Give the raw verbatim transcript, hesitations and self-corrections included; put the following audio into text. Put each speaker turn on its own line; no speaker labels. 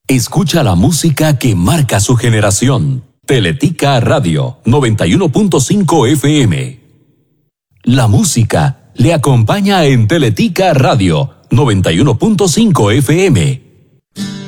Escucha la música que marca su generación. Teletica Radio noventa y uno punto cinco F M. La música le acompaña en Teletica Radio noventa y uno punto cinco F M.